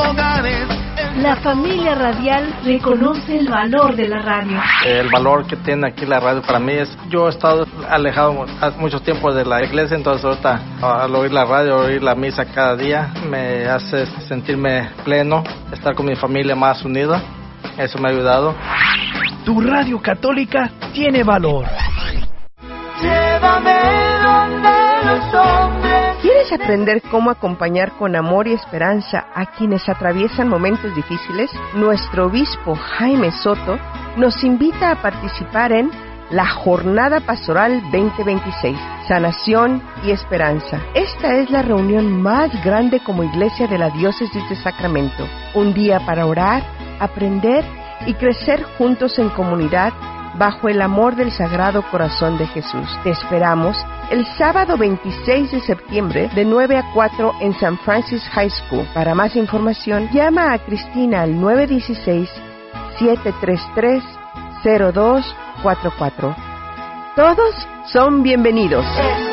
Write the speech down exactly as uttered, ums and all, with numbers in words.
hogares. La familia radial reconoce el valor de la radio. El valor que tiene aquí la radio para mí es, yo he estado alejado mucho tiempo de la iglesia, entonces ahorita al oír la radio, oír la misa cada día, me hace sentirme pleno, estar con mi familia más unida, eso me ha ayudado. Tu radio católica tiene valor. Llévame donde los hombres. ¿Quieres aprender cómo acompañar con amor y esperanza a quienes atraviesan momentos difíciles? Nuestro obispo Jaime Soto nos invita a participar en la Jornada Pastoral veinte veintiséis, Sanación y Esperanza. Esta es la reunión más grande como iglesia de la diócesis de Sacramento. Un día para orar, aprender y crecer juntos en comunidad bajo el amor del Sagrado Corazón de Jesús. Te esperamos el sábado veintiséis de septiembre de nueve a cuatro en San Francis High School. Para más información, llama a Cristina al nueve uno seis, siete tres tres, cero dos cuatro cuatro. Todos son bienvenidos.